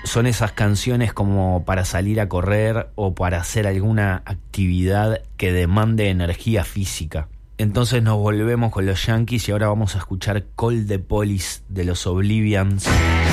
son esas canciones como para salir a correr o para hacer alguna actividad que demande energía física. Entonces nos volvemos con los Yankees y ahora vamos a escuchar Call the Police de los Oblivians.